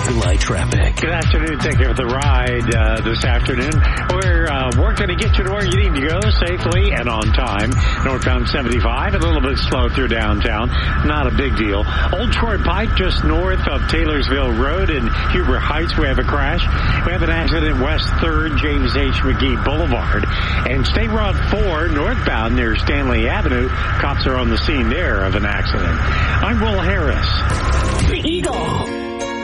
Eagle Eye traffic. Good afternoon. Thank you for the ride this afternoon. We're working to get you to where you need to go safely and on time. Northbound 75, a little bit slow through downtown. Not a big deal. Old Troy Pike, just north of Taylorsville Road in Huber Heights, we have a crash. We have an accident West 3rd, James H. McGee Boulevard. And State Road 4, northbound near Stanley Avenue. Cops are on the scene there of an accident. I'm Will Harris. The Eagle.